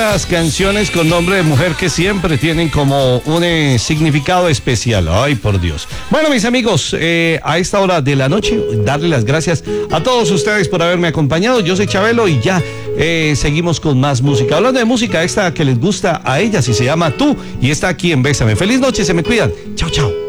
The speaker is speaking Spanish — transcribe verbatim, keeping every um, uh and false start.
esas canciones con nombre de mujer que siempre tienen como un eh, significado especial. Ay, por Dios. Bueno, mis amigos, eh, a esta hora de la noche, darle las gracias a todos ustedes por haberme acompañado. Yo soy Chabelo y ya eh, seguimos con más música. Hablando de música, esta que les gusta a ellas y se llama Tú y está aquí en Bésame. Feliz noche, se me cuidan. Chao, chao.